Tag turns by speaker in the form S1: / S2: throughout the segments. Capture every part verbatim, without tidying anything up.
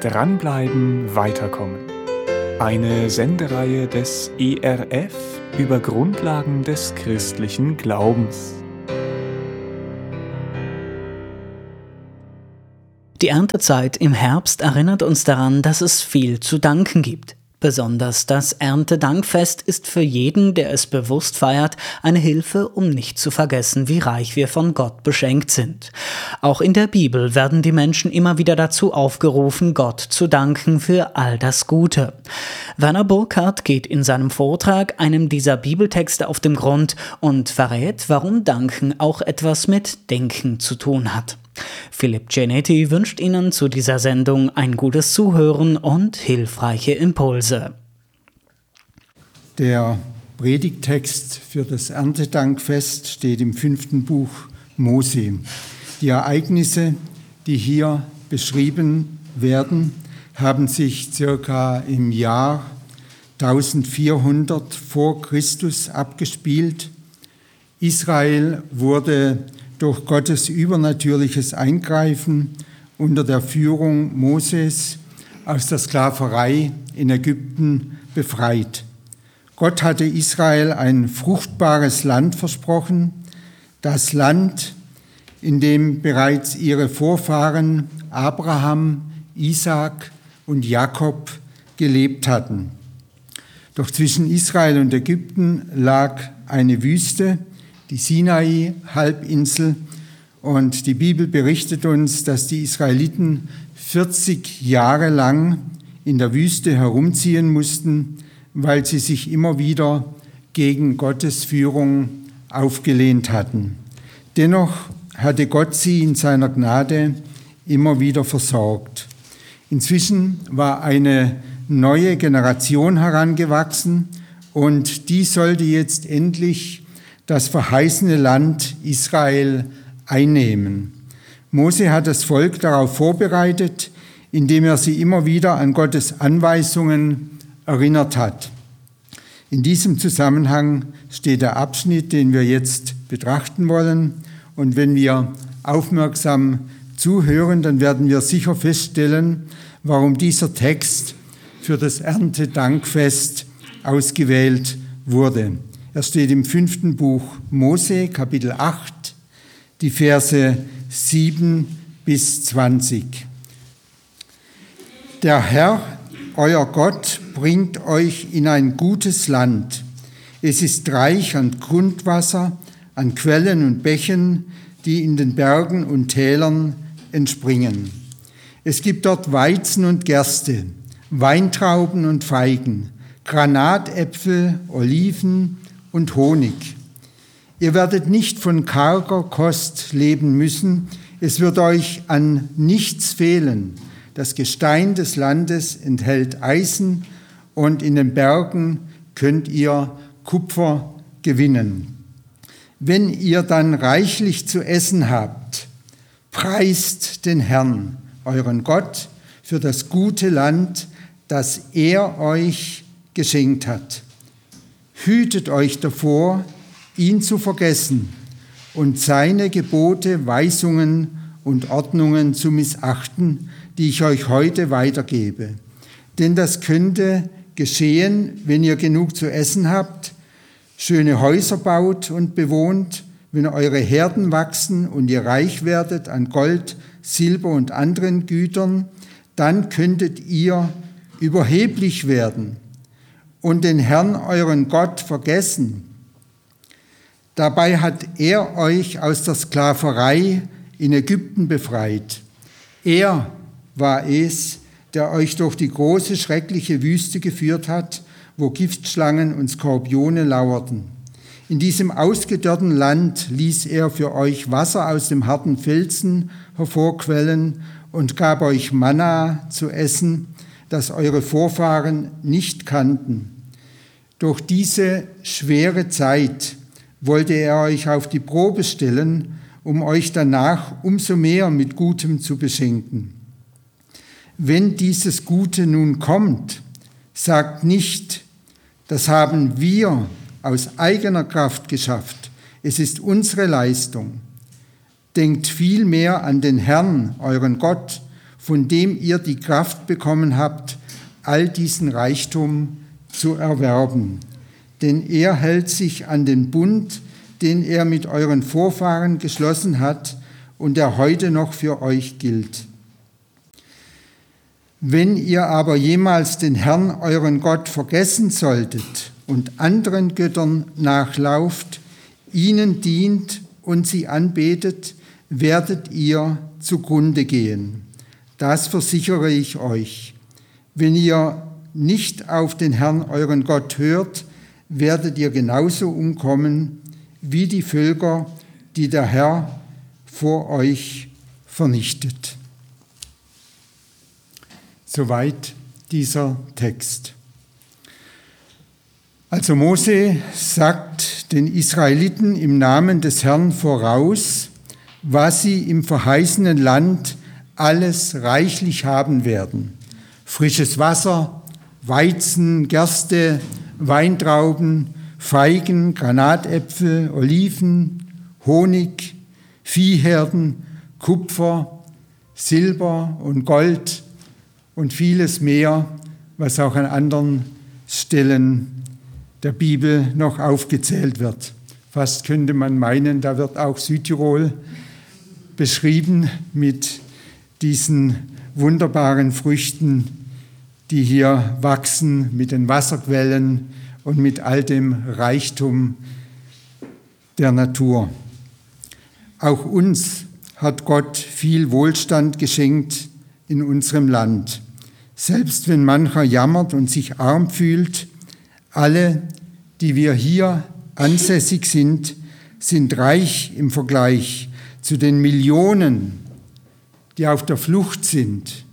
S1: Dranbleiben, Weiterkommen. Eine Sendereihe des E R F über Grundlagen des christlichen Glaubens.
S2: Die Erntezeit im Herbst erinnert uns daran, dass es viel zu danken gibt. Besonders das Erntedankfest ist für jeden, der es bewusst feiert, eine Hilfe, um nicht zu vergessen, wie reich wir von Gott beschenkt sind. Auch in der Bibel werden die Menschen immer wieder dazu aufgerufen, Gott zu danken für all das Gute. Werner Burkhardt geht in seinem Vortrag einem dieser Bibeltexte auf den Grund und verrät, warum Danken auch etwas mit Denken zu tun hat. Philipp Genetti wünscht Ihnen zu dieser Sendung ein gutes Zuhören und hilfreiche Impulse.
S3: Der Predigttext für das Erntedankfest steht im fünften Buch Mose. Die Ereignisse, die hier beschrieben werden, haben sich circa im Jahr eintausendvierhundert vor Christus abgespielt. Israel wurde durch Gottes übernatürliches Eingreifen unter der Führung Moses aus der Sklaverei in Ägypten befreit. Gott hatte Israel ein fruchtbares Land versprochen, das Land, in dem bereits ihre Vorfahren Abraham, Isaak und Jakob gelebt hatten. Doch zwischen Israel und Ägypten lag eine Wüste, die Sinai-Halbinsel, und die Bibel berichtet uns, dass die Israeliten vierzig Jahre lang in der Wüste herumziehen mussten, weil sie sich immer wieder gegen Gottes Führung aufgelehnt hatten. Dennoch hatte Gott sie in seiner Gnade immer wieder versorgt. Inzwischen war eine neue Generation herangewachsen und die sollte jetzt endlich das verheißene Land Israel einnehmen. Mose hat das Volk darauf vorbereitet, indem er sie immer wieder an Gottes Anweisungen erinnert hat. In diesem Zusammenhang steht der Abschnitt, den wir jetzt betrachten wollen. Und wenn wir aufmerksam zuhören, dann werden wir sicher feststellen, warum dieser Text für das Erntedankfest ausgewählt wurde. Er steht im fünften Buch Mose, Kapitel acht, die Verse sieben bis zwanzig. Der Herr, euer Gott, bringt euch in ein gutes Land. Es ist reich an Grundwasser, an Quellen und Bächen, die in den Bergen und Tälern entspringen. Es gibt dort Weizen und Gerste, Weintrauben und Feigen, Granatäpfel, Oliven und Honig. Ihr werdet nicht von karger Kost leben müssen, es wird euch an nichts fehlen. Das Gestein des Landes enthält Eisen und in den Bergen könnt ihr Kupfer gewinnen. Wenn ihr dann reichlich zu essen habt, preist den Herrn, euren Gott, für das gute Land, das er euch geschenkt hat. Hütet euch davor, ihn zu vergessen und seine Gebote, Weisungen und Ordnungen zu missachten, die ich euch heute weitergebe. Denn das könnte geschehen, wenn ihr genug zu essen habt, schöne Häuser baut und bewohnt, wenn eure Herden wachsen und ihr reich werdet an Gold, Silber und anderen Gütern, dann könntet ihr überheblich werden und den Herrn, euren Gott, vergessen. Dabei hat er euch aus der Sklaverei in Ägypten befreit. Er war es, der euch durch die große, schreckliche Wüste geführt hat, wo Giftschlangen und Skorpione lauerten. In diesem ausgedörrten Land ließ er für euch Wasser aus dem harten Felsen hervorquellen und gab euch Manna zu essen, das eure Vorfahren nicht kannten. Durch diese schwere Zeit wollte er euch auf die Probe stellen, um euch danach umso mehr mit Gutem zu beschenken. Wenn dieses Gute nun kommt, sagt nicht, das haben wir aus eigener Kraft geschafft, es ist unsere Leistung. Denkt vielmehr an den Herrn, euren Gott, von dem ihr die Kraft bekommen habt, all diesen Reichtum zu erwerben. Denn er hält sich an den Bund, den er mit euren Vorfahren geschlossen hat und der heute noch für euch gilt. Wenn ihr aber jemals den Herrn, euren Gott, vergessen solltet und anderen Göttern nachlauft, ihnen dient und sie anbetet, werdet ihr zugrunde gehen. Das versichere ich euch. Wenn ihr nicht auf den Herrn, euren Gott, hört, werdet ihr genauso umkommen wie die Völker, die der Herr vor euch vernichtet. Soweit dieser Text. Also Mose sagt den Israeliten im Namen des Herrn voraus, was sie im verheißenen Land alles reichlich haben werden. Frisches Wasser, Weizen, Gerste, Weintrauben, Feigen, Granatäpfel, Oliven, Honig, Viehherden, Kupfer, Silber und Gold und vieles mehr, was auch an anderen Stellen der Bibel noch aufgezählt wird. Fast könnte man meinen, da wird auch Südtirol beschrieben mit diesen wunderbaren Früchten, die hier wachsen, mit den Wasserquellen und mit all dem Reichtum der Natur. Auch uns hat Gott viel Wohlstand geschenkt in unserem Land. Selbst wenn mancher jammert und sich arm fühlt, alle, die wir hier ansässig sind, sind reich im Vergleich zu den Millionen, die auf der Flucht sind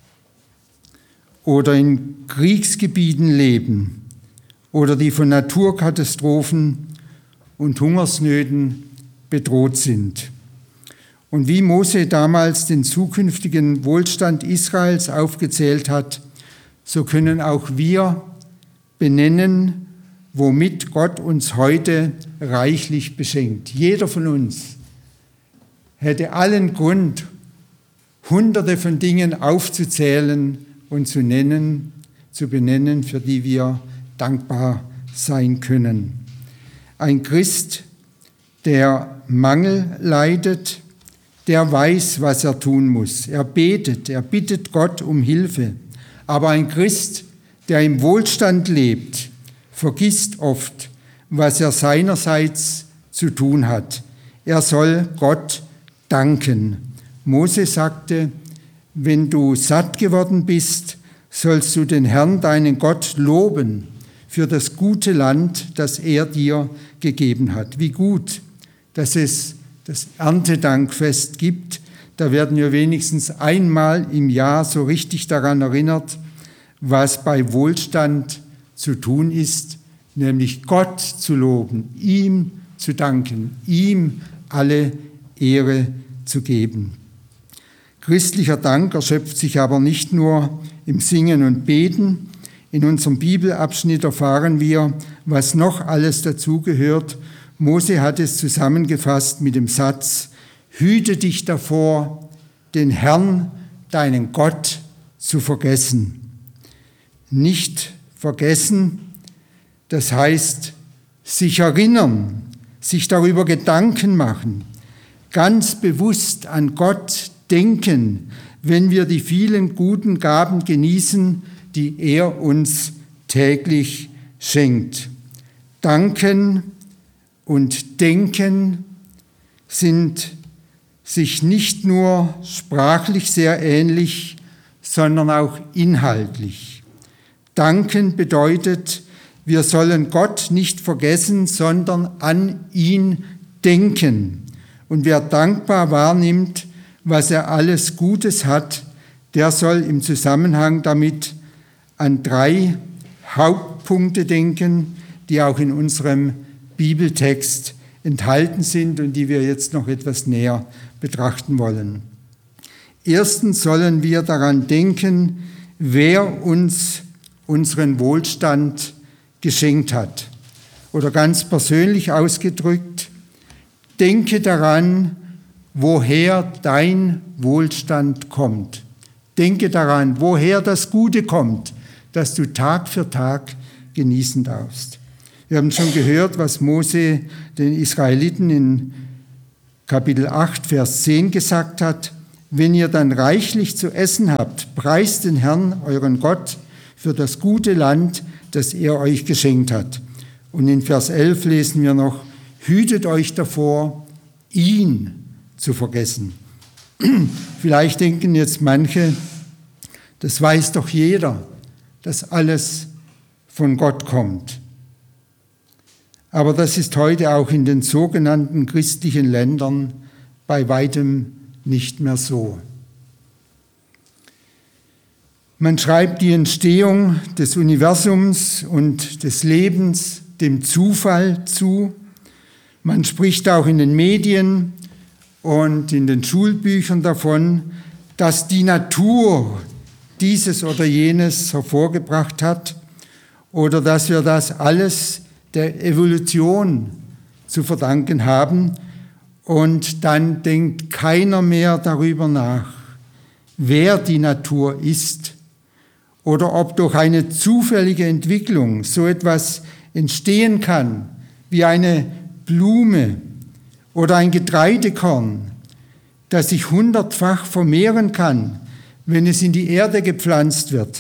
S3: oder in Kriegsgebieten leben oder die von Naturkatastrophen und Hungersnöten bedroht sind. Und wie Mose damals den zukünftigen Wohlstand Israels aufgezählt hat, so können auch wir benennen, womit Gott uns heute reichlich beschenkt. Jeder von uns hätte allen Grund, Hunderte von Dingen aufzuzählen und zu nennen, zu benennen, für die wir dankbar sein können. Ein Christ, der Mangel leidet, der weiß, was er tun muss. Er betet, er bittet Gott um Hilfe. Aber ein Christ, der im Wohlstand lebt, vergisst oft, was er seinerseits zu tun hat. Er soll Gott danken. Mose sagte, wenn du satt geworden bist, sollst du den Herrn, deinen Gott, loben für das gute Land, das er dir gegeben hat. Wie gut, dass es das Erntedankfest gibt. Da werden wir wenigstens einmal im Jahr so richtig daran erinnert, was bei Wohlstand zu tun ist, nämlich Gott zu loben, ihm zu danken, ihm alle Ehre zu geben. Christlicher Dank erschöpft sich aber nicht nur im Singen und Beten. In unserem Bibelabschnitt erfahren wir, was noch alles dazugehört. Mose hat es zusammengefasst mit dem Satz: Hüte dich davor, den Herrn, deinen Gott, zu vergessen. Nicht vergessen, das heißt sich erinnern, sich darüber Gedanken machen, ganz bewusst an Gott denken, wenn wir die vielen guten Gaben genießen, die er uns täglich schenkt. Danken und denken sind sich nicht nur sprachlich sehr ähnlich, sondern auch inhaltlich. Danken bedeutet, wir sollen Gott nicht vergessen, sondern an ihn denken. Und wer dankbar wahrnimmt, was er alles Gutes hat, der soll im Zusammenhang damit an drei Hauptpunkte denken, die auch in unserem Bibeltext enthalten sind und die wir jetzt noch etwas näher betrachten wollen. Erstens sollen wir daran denken, wer uns unseren Wohlstand geschenkt hat. Oder ganz persönlich ausgedrückt, denke daran, woher dein Wohlstand kommt. Denke daran, woher das Gute kommt, das du Tag für Tag genießen darfst. Wir haben schon gehört, was Mose den Israeliten in Kapitel acht, Vers zehn gesagt hat. Wenn ihr dann reichlich zu essen habt, preist den Herrn, euren Gott, für das gute Land, das er euch geschenkt hat. Und in Vers elf lesen wir noch, hütet euch davor, ihn zu vergessen. Vielleicht denken jetzt manche, das weiß doch jeder, dass alles von Gott kommt. Aber das ist heute auch in den sogenannten christlichen Ländern bei weitem nicht mehr so. Man schreibt die Entstehung des Universums und des Lebens dem Zufall zu. Man spricht auch in den Medien und in den Schulbüchern davon, dass die Natur dieses oder jenes hervorgebracht hat oder dass wir das alles der Evolution zu verdanken haben. Und dann denkt keiner mehr darüber nach, wer die Natur ist oder ob durch eine zufällige Entwicklung so etwas entstehen kann, wie eine Blume oder ein Getreidekorn, das sich hundertfach vermehren kann, wenn es in die Erde gepflanzt wird.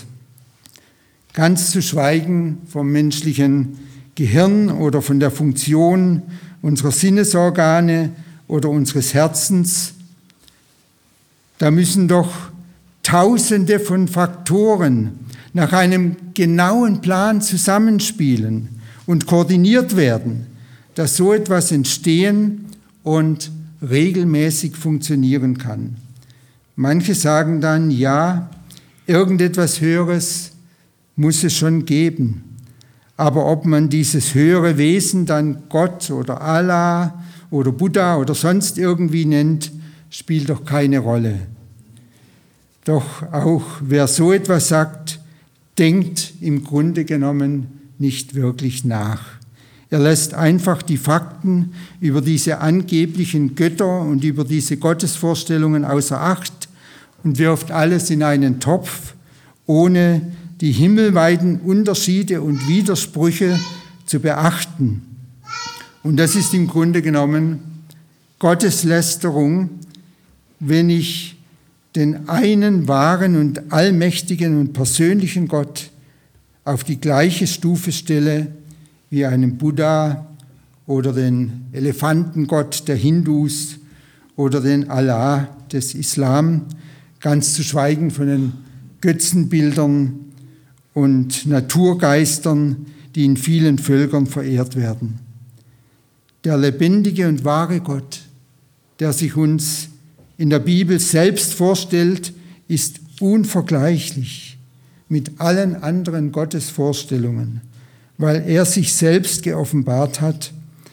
S3: Ganz zu schweigen vom menschlichen Gehirn oder von der Funktion unserer Sinnesorgane oder unseres Herzens. Da müssen doch Tausende von Faktoren nach einem genauen Plan zusammenspielen und koordiniert werden, dass so etwas entstehen und regelmäßig funktionieren kann. Manche sagen dann, ja, irgendetwas Höheres muss es schon geben. Aber ob man dieses höhere Wesen dann Gott oder Allah oder Buddha oder sonst irgendwie nennt, spielt doch keine Rolle. Doch auch wer so etwas sagt, denkt im Grunde genommen nicht wirklich nach. Er lässt einfach die Fakten über diese angeblichen Götter und über diese Gottesvorstellungen außer Acht und wirft alles in einen Topf, ohne die himmelweiten Unterschiede und Widersprüche zu beachten. Und das ist im Grunde genommen Gotteslästerung, wenn ich den einen wahren und allmächtigen und persönlichen Gott auf die gleiche Stufe stelle wie einen Buddha oder den Elefantengott der Hindus oder den Allah des Islam, ganz zu schweigen von den Götzenbildern und Naturgeistern, die in vielen Völkern verehrt werden. Der lebendige und wahre Gott, der sich uns in der Bibel selbst vorstellt, ist unvergleichlich mit allen anderen Gottesvorstellungen, weil er sich selbst geoffenbart hat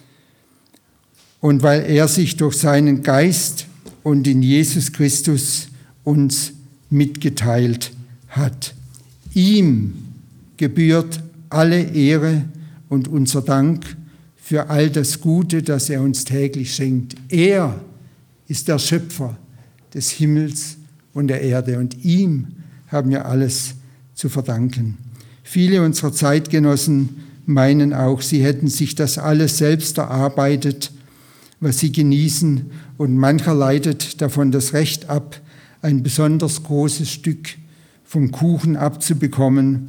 S3: und weil er sich durch seinen Geist und in Jesus Christus uns mitgeteilt hat. Ihm gebührt alle Ehre und unser Dank für all das Gute, das er uns täglich schenkt. Er ist der Schöpfer des Himmels und der Erde und ihm haben wir alles zu verdanken. Viele unserer Zeitgenossen meinen auch, sie hätten sich das alles selbst erarbeitet, was sie genießen, und mancher leidet davon das Recht ab, ein besonders großes Stück vom Kuchen abzubekommen.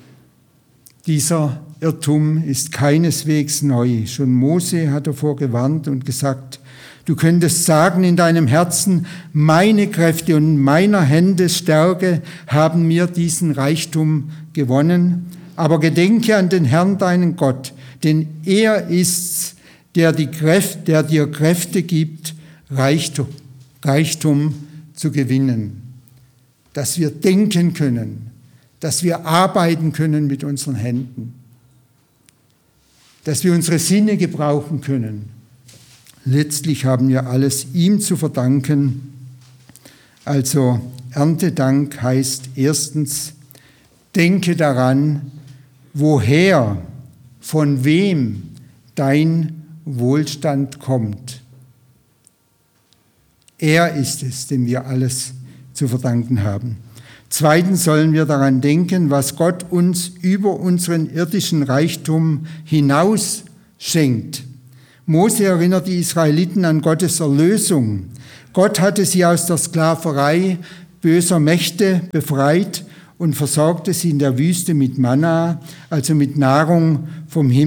S3: Dieser Irrtum ist keineswegs neu. Schon Mose hat davor gewarnt und gesagt, du könntest sagen in deinem Herzen, meine Kräfte und meiner Hände Stärke haben mir diesen Reichtum gewonnen, aber gedenke an den Herrn, deinen Gott, denn er ist's, der, die Kräfte, der dir Kräfte gibt, Reichtum, Reichtum zu gewinnen. Dass wir denken können, dass wir arbeiten können mit unseren Händen, dass wir unsere Sinne gebrauchen können. Letztlich haben wir alles ihm zu verdanken. Also Erntedank heißt erstens, denke daran, woher, von wem dein Wohlstand kommt. Er ist es, dem wir alles zu verdanken haben. Zweitens sollen wir daran denken, was Gott uns über unseren irdischen Reichtum hinaus schenkt. Mose erinnert die Israeliten an Gottes Erlösung. Gott hatte sie aus der Sklaverei böser Mächte befreit und versorgte sie in der Wüste mit Manna, also mit Nahrung vom Himmel.